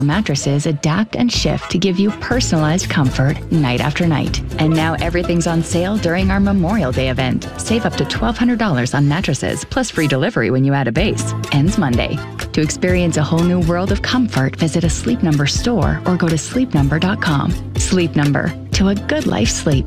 Mattresses adapt and shift to give you personalized comfort night after night. And now everything's on sale during our Memorial Day event. Save up to $1,200 on mattresses, plus free delivery when you add a base. Ends Monday. To experience a whole new world of comfort, visit a Sleep Number store or go to sleepnumber.com. Sleep Number. To a good life sleep.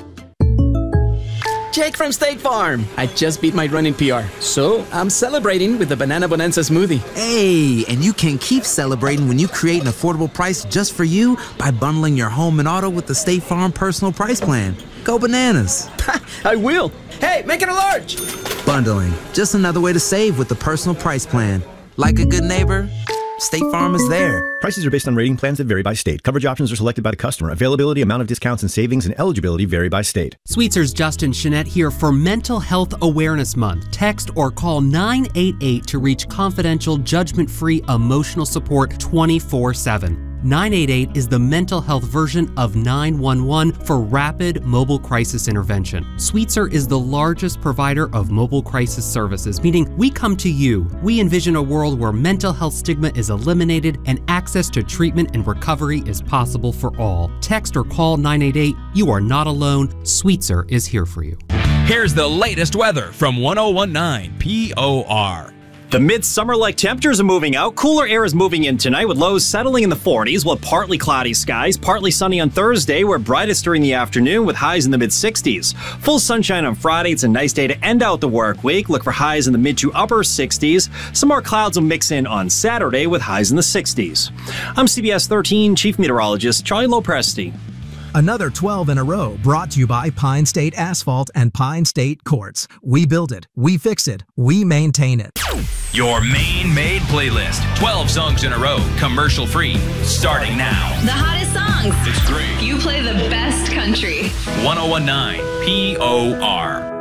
Jake from State Farm. I just beat my running PR, so I'm celebrating with the Banana Bonanza smoothie. Hey, and you can keep celebrating when you create an affordable price just for you by bundling your home and auto with the State Farm Personal Price Plan. Go bananas. I will. Hey, make it a large. Bundling, just another way to save with the Personal Price Plan. Like a good neighbor, State Farm is there. Prices are based on rating plans that vary by state. Coverage options are selected by the customer. Availability, amount of discounts and savings, and eligibility vary by state. Sweetzer's Justin Chenette here for Mental Health Awareness Month. Text or call 988 to reach confidential, judgment-free emotional support 24/7. 988 is the mental health version of 911 for rapid mobile crisis intervention. Sweetser is the largest provider of mobile crisis services, meaning we come to you. We envision a world where mental health stigma is eliminated and access to treatment and recovery is possible for all. Text or call 988. You are not alone. Sweetser is here for you. Here's the latest weather from 1019 POR. The midsummer-like temperatures are moving out. Cooler air is moving in tonight with lows settling in the 40s. We'll have partly cloudy skies, partly sunny on Thursday. We're brightest during the afternoon with highs in the mid-60s. Full sunshine on Friday. It's a nice day to end out the work week. Look for highs in the mid to upper 60s. Some more clouds will mix in on Saturday with highs in the 60s. I'm CBS 13 Chief Meteorologist Charlie Lopresti. Another 12 in a row brought to you by Pine State Asphalt and Pine State Quartz. We build it, we fix it, we maintain it. Your Maine Made playlist. 12 songs in a row, commercial free, starting now. The hottest songs. It's great. You play the best country. 1019 POR.